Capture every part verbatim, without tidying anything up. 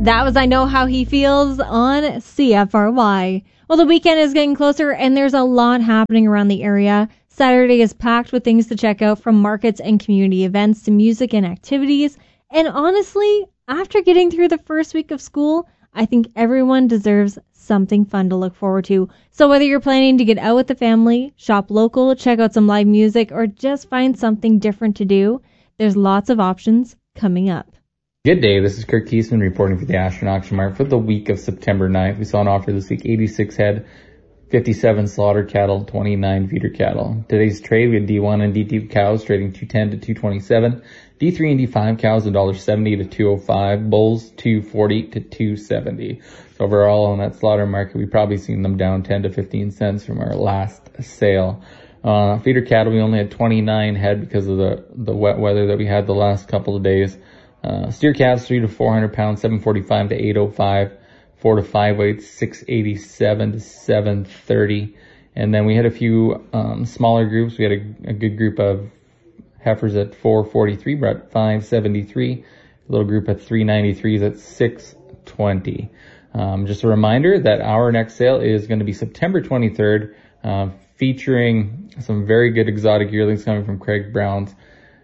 That was I Know How He Feels on C F R Y. Well, the weekend is getting closer and there's a lot happening around the area. Saturday is packed with things to check out, from markets and community events to music and activities. And honestly, after getting through the first week of school, I think everyone deserves something fun to look forward to. So whether you're planning to get out with the family, shop local, check out some live music, or just find something different to do, there's lots of options coming up. Good day, this is Kirk Kiesman reporting for the Ashton Auction Mart for the week of September ninth. We saw an offer this week, eighty-six head, fifty-seven slaughter cattle, twenty-nine feeder cattle. Today's trade, we had D one and D two cows trading two ten to two twenty-seven, D three and D five cows one seventy to two oh five, bulls two forty to two seventy. So overall on that slaughter market, we probably seen them down ten to fifteen cents from our last sale. Uh, feeder cattle, we only had twenty-nine head because of the, the wet weather that we had the last couple of days. Uh, steer calves three to four hundred pounds, seven forty-five to eight oh five, four to five weights, six eighty-seven to seven thirty. And then we had a few, um, smaller groups. We had a, a good group of heifers at four forty-three, we're at five seventy-three, a little group at three ninety-three is at six twenty. Um, just a reminder that our next sale is going to be September twenty-third, uh, featuring some very good exotic yearlings coming from Craig Brown's.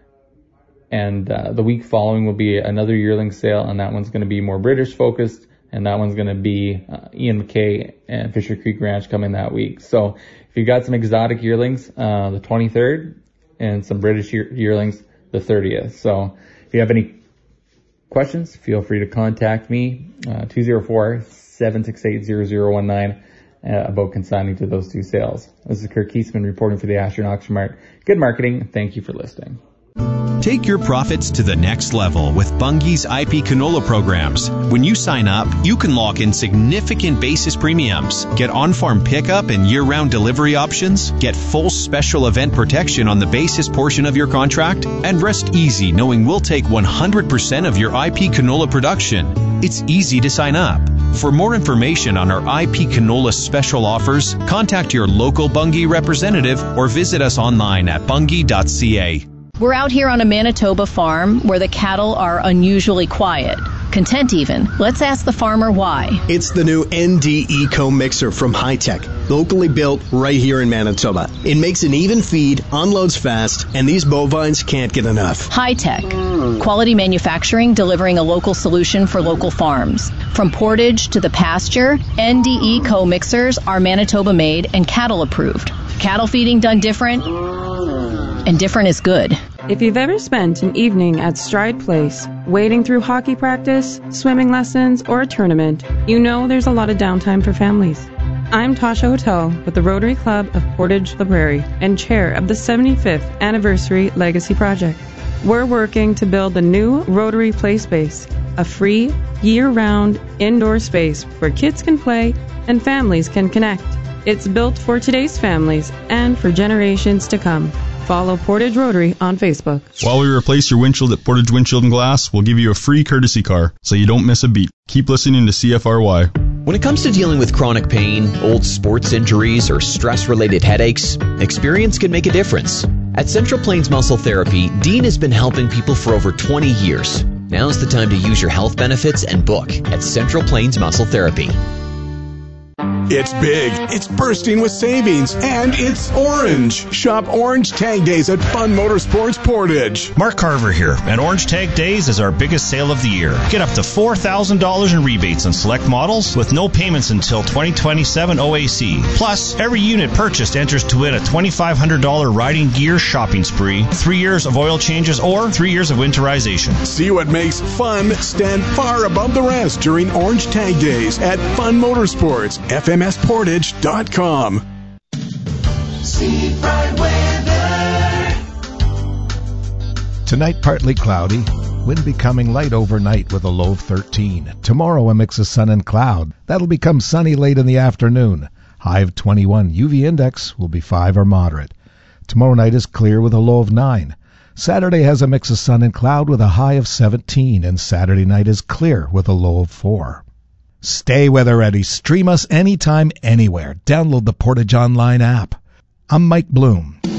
And uh, the week following will be another yearling sale, and that one's going to be more British focused, and that one's going to be uh, Ian McKay and Fisher Creek Ranch coming that week. So if you got some exotic yearlings, uh, the twenty-third, and some British year- yearlings, the thirtieth. So if you have any questions, feel free to contact me, uh, two oh four, seven six eight, zero zero one nine, uh, about consigning to those two sales. This is Kirk Kiesman reporting for the Ashton Auction Mart. Good marketing. Thank you for listening. Take your profits to the next level with Bunge's I P canola programs. When you sign up, you can lock in significant basis premiums, get on-farm pickup and year-round delivery options, get full special event protection on the basis portion of your contract, and rest easy knowing we'll take one hundred percent of your I P canola production. It's easy to sign up. For more information on our I P canola special offers, contact your local Bunge representative or visit us online at bunge dot c a. We're out here on a Manitoba farm where the cattle are unusually quiet, content even. Let's ask the farmer why. It's the new N D Eco Mixer from Hi-Tech, locally built right here in Manitoba. It makes an even feed, unloads fast, and these bovines can't get enough. Hi-Tech, quality manufacturing delivering a local solution for local farms. From portage to the pasture, N D Eco Mixers are Manitoba made and cattle approved. Cattle feeding done different, and different is good. If you've ever spent an evening at Stride Place, wading through hockey practice, swimming lessons, or a tournament, you know there's a lot of downtime for families. I'm Tasha Hotel with the Rotary Club of Portage La Prairie and chair of the seventy-fifth Anniversary Legacy Project. We're working to build the new Rotary Play Space, a free, year-round indoor space where kids can play and families can connect. It's built for today's families and for generations to come. Follow Portage Rotary on Facebook. While we replace your windshield at Portage Windshield and Glass, we'll give you a free courtesy car so you don't miss a beat. Keep listening to C F R Y. When it comes to dealing with chronic pain, old sports injuries, or stress-related headaches, experience can make a difference. At Central Plains Muscle Therapy, Dean has been helping people for over twenty years. Now's the time to use your health benefits and book at Central Plains Muscle Therapy. It's big, it's bursting with savings, and it's orange. Shop Orange Tag Days at Fun Motorsports Portage. Mark Carver here, and Orange Tag Days is our biggest sale of the year. Get up to four thousand dollars in rebates on select models with no payments until twenty twenty-seven O A C. Plus, every unit purchased enters to win a twenty-five hundred dollars riding gear shopping spree, three years of oil changes, or three years of winterization. See what makes fun stand far above the rest during Orange Tag Days at Fun Motorsports. F M S portage dot com. Seafront weather. Tonight, partly cloudy. Wind becoming light overnight with a low of thirteen. Tomorrow, a mix of sun and cloud. That'll become sunny late in the afternoon. High of twenty-one. U V index will be five or moderate. Tomorrow night is clear with a low of nine. Saturday has a mix of sun and cloud with a high of seventeen. And Saturday night is clear with a low of four. Stay weather ready. Stream us anytime, anywhere. Download the Portage Online app. I'm Mike Bloom.